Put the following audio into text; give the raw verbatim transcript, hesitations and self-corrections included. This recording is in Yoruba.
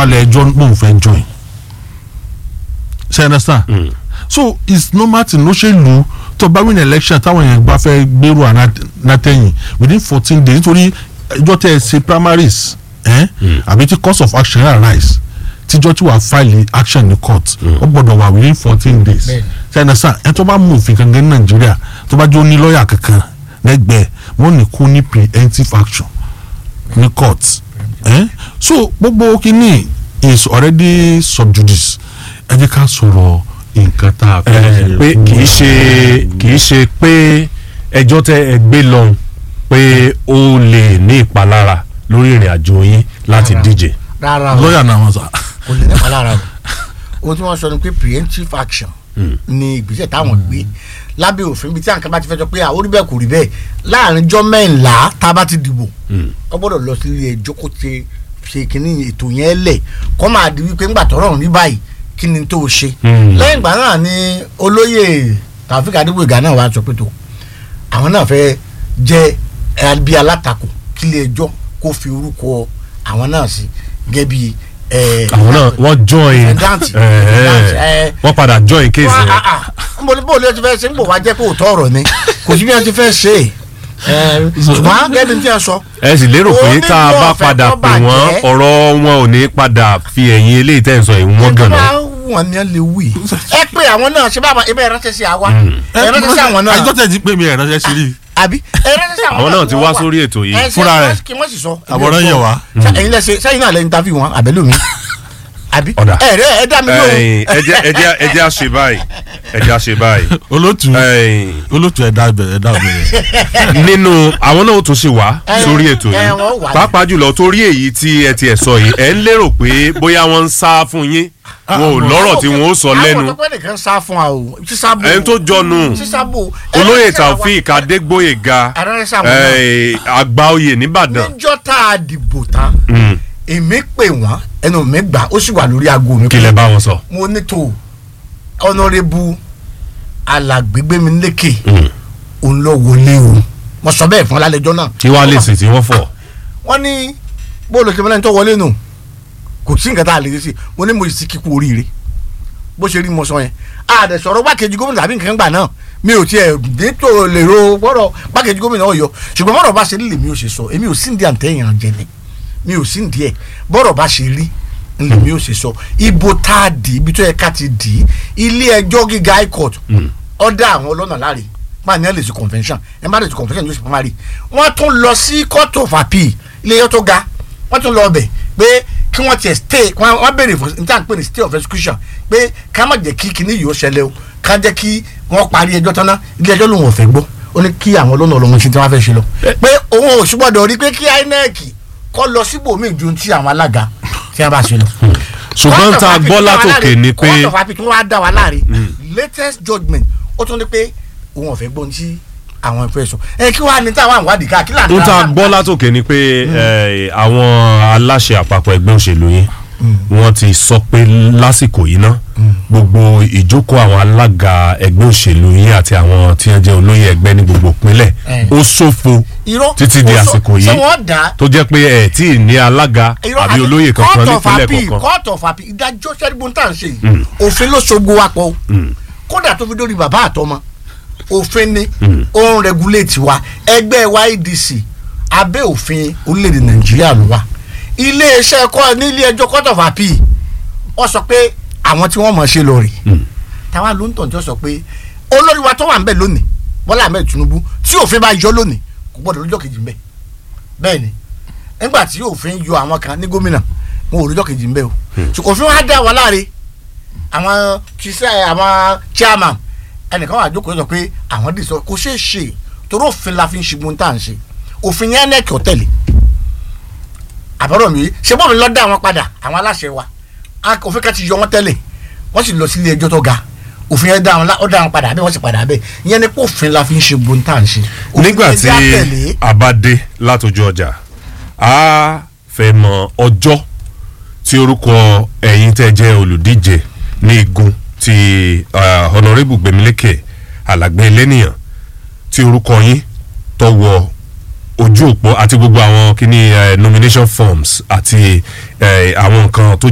palẹ̀ ẹjọ́ lóun fẹ́ join ṣe understand mm. so it's normal to no ṣe lu tó bá win election táwọn èèyàn bá fẹ́ gbèrú ànátẹ̀yìn within fourteen days nítorí ẹjọ́ tẹ̀ ẹ ṣe primaries eh? mm. àbí tí course of action arise tíjọ́ tí wàá file action ní court ó gbọ́dọ̀ wà within fourteen days ṣe understand ẹ tó bá mú òfin kankan ní Nàìjíríà tó bá jẹ́ ó ní lọ́ọ̀yà kankan lẹ́gbẹ̀ẹ́ wọ́n ní kó ní preemptive action ní court eh? so gbogbo kínní is already sub judice ẹ jẹ́ ká sọ̀rọ̀ nǹkan tá a fẹ́ pé kì í ṣe kì í ṣe pé ẹjọ́ tẹ ẹ gbé lọ pé ó lè ní ìpalára lórí ìrìn àjò yín láti díje. rárá o lọ́ọ̀yà náà wọ́n sọ. kò lè ní ìpalára o ohun tí wọ́n sọ ni pé preemptive action ni ìgbésẹ̀ táwọn gbé lábẹ́ òfin bíi tí àǹkà bá ti fẹ́ jọ pé àwọn orí bẹ́ẹ̀ kò rí bẹ́ẹ̀ láàrin jọ́ mẹ́ńlá tá a bá ti dìbò wọ́n gbọ́dọ̀ lọ sí ilé ẹjọ́ kó ti ṣe kínní ètò yẹn lẹ̀ kó máa di wípé ńgbà tọ́rọ̀ ní báyìí kí ni tó o ṣe. lẹ́yìn ìgbà náà ni olóyè Taofeek Adébóyèga náà wàá sọ pé tó àwọn náà fẹ́ jẹ́ bí alátakò kí ilé ẹjọ́ kó fi orúkọ àwọn náà sí gẹ́gẹ́ bí. àwọn náà wọ́n join wọ́n padà join case yẹn. n bò ní bò ní o ti fẹ́ ṣe ń bò wá jẹ́ pé òótọ́ ọ̀rọ̀ ni kò sí bí wọ́n ti fẹ́ ṣe é ṣùgbọ́n gẹ́gẹ́ bí tí a sọ. ẹ sì lérò pé tá a bá padà pè wọ́n ọ̀rọ̀ wọn ò ní padà fi ẹ̀yìn eléyìí tẹ̀ ń sọ ìwọ̀n wọ́n gànà. wọn ni a lè wí. ẹ pé àwọn náà ṣe bá ibẹ̀ ránṣẹ́ sí àwa ẹ ránṣẹ́ sí àwọn náà. àjọ tẹ̀ ti pè mí ẹ̀ ránṣẹ́ sí rí. àbí ẹ ránṣẹ́ sí àwọn náà ti wá sórí ètò yìí fúnra rẹ̀ kí wọ́n sì sọ. àbọ̀rọ̀ yẹ̀ wá. ẹ̀yin lẹ́sẹ̀ sẹ́yìn náà lẹ́yìn tàbí wọn àbẹ́lómi àbí ẹ rẹ ẹ dá mi lóhùn. ẹ jẹ́ ẹ jẹ́ ẹ jẹ́ àṣẹ báyìí ẹ jẹ́ àṣẹ báyìí. olótù olótù ẹ̀dá ẹ̀dá òmìnira. nínú àwọn náà ó tún ṣe wá sórí ètò yìí pàápàá jùlọ torí èyí tí ẹ ti ẹ̀ sọ yìí ẹ ń lérò pé bóyá wọ́n ń sá fún yín wọn ò lọ́rọ̀ tí wọ́n ó sọ lẹ́nu. àwọn tó pẹ́ nìkan sá fún wa o sísábò. ẹni tó jọnu olóyè Taofeek Adébóyèga àgbáoyè nìbàdàn. níjọ́ tá a dìbò tán èmi pè wọ́n ẹnu mi gbà ó sì wà lórí aago mi. kí lẹ bá wọn sọ. mo ní tó ọ̀nàrẹ́bù Alàgbégbémilékè òun lọ wọlé o mo sọ bẹ́ẹ̀ fún alálẹ́jọ́ náà. kí wàá lè sì tí wọ́n fọ̀. wọ́n ní bóòlù kí wọ́n lẹ́ni tó wọlé nù kò sí nǹkan tá a lè ṣe mo ní mo sì kíkú oríire bó ṣe rí mo sọ yẹn àdẹ sọ̀rọ̀ gbàkejì gómìnà tàbí nǹkan gbà náà mi ò tiẹ̀ nítorí lè ro bọ́rọ̀ gbàkejì gómìnà Ọ̀yọ́ ṣùgbọ́n bọ́rọ̀ bá ṣe rí lèmi ò ṣe sọ èmi ò sí ní àǹtẹ̀yìn jẹ ni mi ò sí ní díẹ̀ bọ́rọ̀ bá ṣe rí lèmi ò ṣe sọ ibo tá a dì ibi tó yẹ ká ti dì í ilé ẹjọ́ gíga high court ọ̀dà àwọn ọlọ́nà láre máa ní ẹ lè ṣe convention ẹ má lè ṣe convention yóò ṣe primary wọ́n tún lọ sí court of appeal ilé ẹjọ́ tó ga wọ́n tún lọ ọbẹ̀ pé kí wọ́n tiẹ̀ stay wọ́n béèrè fún ní táwọn pè ní stay of execution pé ká má jẹ́ kí kinní yìí ó ṣẹlẹ̀ o ká jẹ́ kí wọ́n parí ẹjọ́ tán ná ilé ẹjọ́ lòun ò fẹ́ gbọ́ ó ní kí àwọn ọlọ́nà ọlọ́run ṣe tí wọ́n fẹ́ ṣe lọ pé òun ò ṣùgbọ́dọ̀ rí pé kí I N E C kọ́ lọ síbòmíì ju ti àwọn alága tí wọ́n bá ṣe lọ. ṣùgbọ́n tá a gbọ́ látòkè ni pé court of appeal tí wọ́n á dá wa láre latest judgement ó tún ní pé òun ò fẹ́ gbọ́n tí àwọn ìfẹ́ sọ ẹ kí wàá ní táwọn àwádìí káàkiri àná. tó tá a gbọ́ látòkè ni pé àwọn aláṣẹ àpapọ̀ ẹgbẹ́ òṣèlú yín wọ́n ti sọ pé lásìkò yìí ná gbogbo ìjókòó àwọn alága ẹgbẹ́ òṣèlú yín àti àwọn tí wọ́n jẹ́ olóyè ẹgbẹ́ ní gbogbo ìpínlẹ̀ ó ṣòfò títí di àsìkò yìí tó jẹ́ pé ẹ̀ tí ì ní alága àbí olóyè kankan nípínlẹ̀ kankan. court of appeal ìdájọ́ sẹ́dúgbọ́n tá à ń ṣe yìí òfin ló ṣogbo wa pọ̀ kódà tó fi dórí bàbá àtọmọ òfin ni ó ń regulate wa ẹgbẹ́ Y D C abẹ́ òfin orílẹ̀-èdè Nàìjíríà ló wà iléeṣẹ́ kọ́ ní ilé ẹjọ́ court of appeal wọ́n sọ pé àwọn tí wọ́n mọ̀ ṣe lọ rè táwa ló ń tàn tí wọ́n sọ pé olórí wa tó wà ń bẹ̀ lónìí Bọ́lá Ahmed Tinubu tí òfin bá yọ lónìí kò gbọ́dọ̀ lọ́jọ́ kejì ń bẹ̀ bẹ́ẹ̀ ni nígbà tí òfin yọ àwọn kan ní gómìnà wọn ò lọ́jọ́ kejì ń bẹ̀ o òfin wa dá wa láre àwọn kìsẹ́ àwọn chairman ẹnìkan wà jókòó sọ pé àwọn dì sọ kò ṣeé ṣe torí òfin la fi ń ṣigun tá à ń ṣe òfin yẹn nẹ́ẹ̀kì ọ̀tẹ̀lẹ̀ àbọ̀rọ̀ mi ṣe bọ́ọ̀mù lọ́ọ́ dá wọn padà àwọn aláṣẹ wa òfin kan ti yọ wọn tẹ́lẹ̀ wọ́n sì lọ sí ilé ẹjọ́ tó ga òfin yẹn dá wọn ó dá wọn padà bẹ́ẹ̀ wọ́n sì padà bẹ́ẹ̀ ìyẹn ni pé òfin la fi ń ṣigun tá à ń ṣe. nígbà tí a bá dé látọjú ọjà a fẹ́ mọ ọjọ́ tí orúkọ ẹ̀yin tẹ́ jẹ́ olùdíje ní igun ti Honorable Gbémilékè Alàgbélénìyàn tí orúkọ yín tó wọ ojú òpó àti gbogbo àwọn kíní nomination forms àti àwọn nǹkan tó